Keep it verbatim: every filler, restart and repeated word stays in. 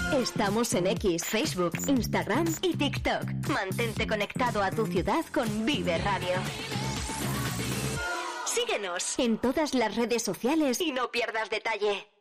Estamos en X, Facebook, Instagram y TikTok. Mantente conectado a tu ciudad con Vive Radio. Síguenos en todas las redes sociales y no pierdas detalle.